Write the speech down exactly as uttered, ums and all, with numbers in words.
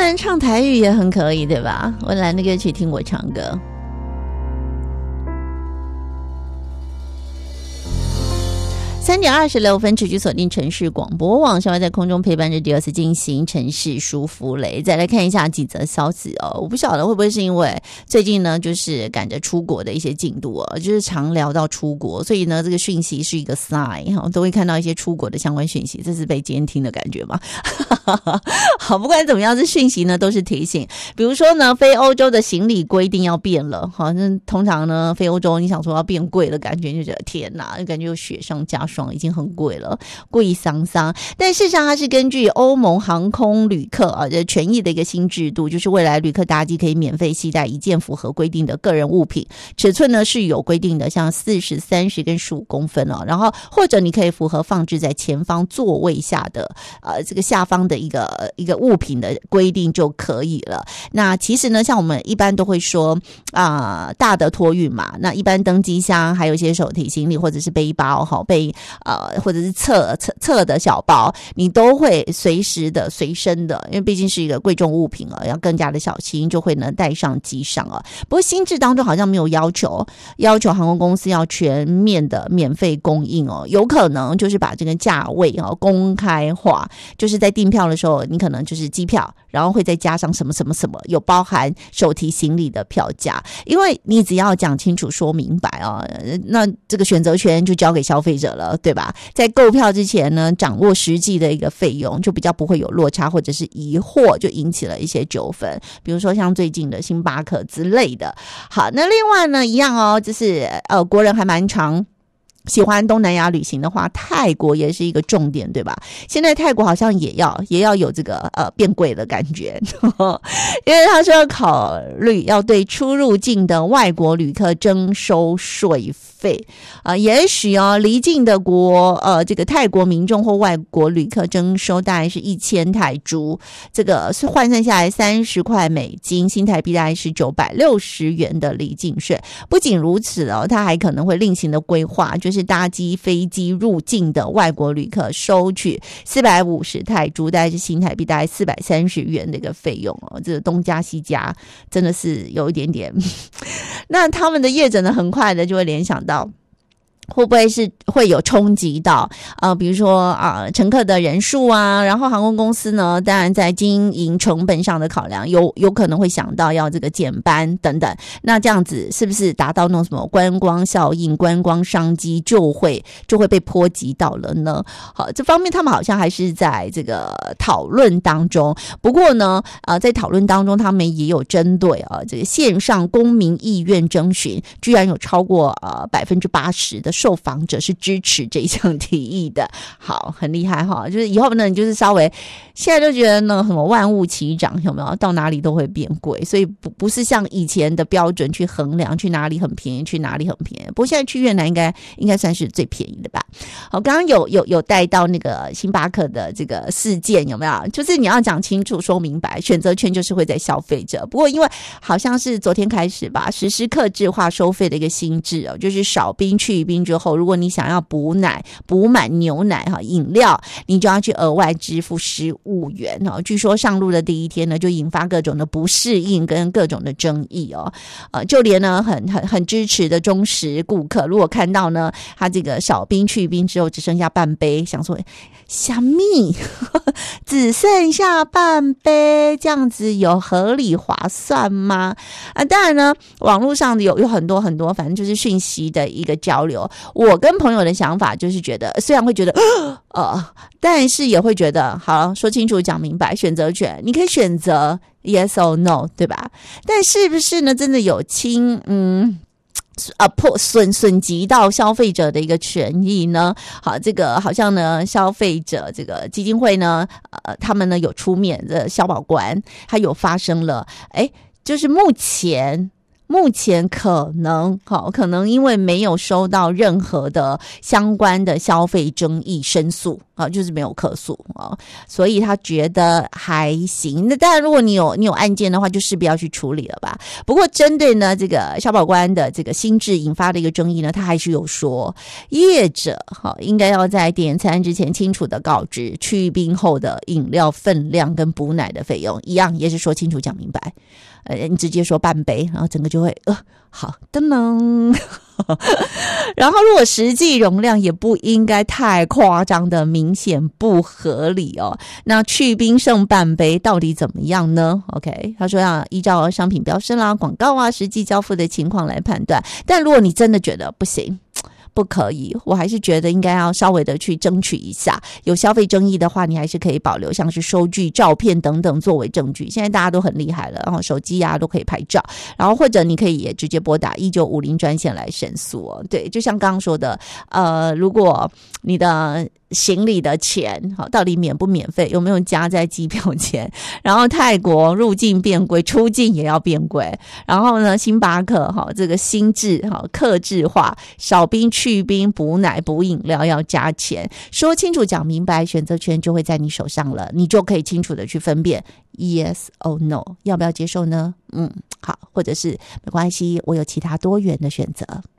然唱台语也很可以，对吧？我来那个去听我唱歌。三点二十六分，持续锁定城市广播网，稍微在空中陪伴着第二次进行城市舒服雷。再来看一下几则消息哦，我不晓得会不会是因为最近呢，就是赶着出国的一些进度哦，就是常聊到出国，所以呢，这个讯息是一个 sign 哈，都会看到一些出国的相关讯息，这是被监听的感觉吗？好，不管怎么样，这讯息呢都是提醒，比如说呢，飞欧洲的行李规定要变了，好，那通常呢，飞欧洲你想说要变贵的感觉，就觉得天哪，就感觉有雪上加霜。已经很贵了，贵桑桑。但事实上，它是根据欧盟航空旅客啊的权益的一个新制度，就是未来旅客搭机可以免费携带一件符合规定的个人物品，尺寸呢是有规定的，像四十、三十跟十五公分哦。然后或者你可以符合放置在前方座位下的呃这个下方的一个一个物品的规定就可以了。那其实呢，像我们一般都会说啊、呃，大的托运嘛，那一般登机箱还有一些手提行李或者是背包哈背。呃，或者是侧侧侧的小包，你都会随时的随身的，因为毕竟是一个贵重物品啊，要更加的小心，就会呢带上机上啊。不过新制当中好像没有要求要求航空公司要全面的免费供应哦，有可能就是把这个价位啊公开化，就是在订票的时候，你可能就是机票，然后会再加上什么什么什么，有包含手提行李的票价，因为你只要讲清楚说明白啊，那这个选择权就交给消费者了。对吧？在购票之前呢，掌握实际的一个费用，就比较不会有落差或者是疑惑，就引起了一些纠纷。比如说像最近的星巴克之类的。好，那另外呢，一样哦，就是呃，国人还蛮常喜欢东南亚旅行的话，泰国也是一个重点，对吧？现在泰国好像也要也要有这个呃变贵的感觉，因为他说要考虑要对出入境的外国旅客征收税费啊、呃，也许哦离境的国呃这个泰国民众或外国旅客征收大概是一千泰铢，这个是换算下来三十块美金，新台币大概是九百六十元的离境税。不仅如此哦，他还可能会另行的规划，就是是搭机飞机入境的外国旅客收取四百五十泰铢，大概是新台币大概四百三十元的一个费用哦，这个东加西加真的是有一点点。那他们的业者呢，很快的就会联想到。会不会是会有冲击到呃，比如说啊、呃，乘客的人数啊，然后航空公司呢，当然在经营成本上的考量，有有可能会想到要这个减班等等。那这样子是不是达到那种什么观光效应、观光商机就会就会被波及到了呢？好，这方面他们好像还是在这个讨论当中。不过呢，呃，在讨论当中，他们也有针对啊、呃，这个线上公民意愿征询，居然有超过呃百分之八十的。受访者是支持这一项提议的。好，很厉害哈，就是以后呢，你就是稍微现在就觉得呢什么万物齐涨，有没有？到哪里都会变贵，所以不不是像以前的标准去衡量，去哪里很便宜，去哪里很便宜。不过现在去越南应该应该算是最便宜的吧。好，刚刚有有有带到那个星巴克的这个事件，有没有？就是你要讲清楚说明白，选择权就是会在消费者。不过因为好像是昨天开始吧，实施客制化收费的一个新制哦，就是少冰去冰之后，如果你想要补奶补满牛奶哈饮料，你就要去额外支付十五元哦。据说上路的第一天呢，就引发各种的不适应跟各种的争议哦。呃，就连呢很很很支持的忠实顾客，如果看到呢他这个少冰去冰之后只剩下半杯，想说虾米只剩下半杯，这样子有合理划算吗？啊，当然呢，网络上有有很多很多，反正就是讯息的一个交流。我跟朋友的想法就是觉得，虽然会觉得呃，但是也会觉得好，说清楚讲明白，选择权你可以选择 yes or no， 对吧？但是不是呢？真的有轻嗯。啊，破损损及到消费者的一个权益呢？好，这个好像呢，消费者这个基金会呢，呃，他们呢有出面的消保官，他有发生了，哎，就是目前目前可能好，可能因为没有收到任何的相关的消费争议申诉啊，就是没有客诉啊，所以他觉得还行。那当然，如果你有你有案件的话，就势必要去处理了吧。不过，针对呢这个消保官的这个心智引发的一个争议呢，他还是有说，业者好应该要在点餐之前清楚的告知去冰后的饮料分量跟补奶的费用，一样也是说清楚讲明白。呃，你直接说半杯，然后整个就会呃好噔噔。然后如果实际容量也不应该太夸张的明显不合理哦。那去冰剩半杯到底怎么样呢 ？OK， 他说要依照商品标识啦、广告啊、实际交付的情况来判断。但如果你真的觉得不行，不可以，我还是觉得应该要稍微的去争取一下。有消费争议的话，你还是可以保留像是收据、照片等等作为证据。现在大家都很厉害了，然后手机啊都可以拍照，然后或者你可以也直接拨打一九五零专线来申诉哦。对，就像刚刚说的，呃，如果你的行李的钱好到底免不免费，有没有加在机票钱？然后泰国入境变贵，出境也要变贵。然后呢，星巴克好这个新制好客制化，少冰去冰补奶补饮料要加钱，说清楚讲明白，选择权就会在你手上了，你就可以清楚的去分辨 yes or no， 要不要接受呢？嗯，好，或者是没关系，我有其他多元的选择。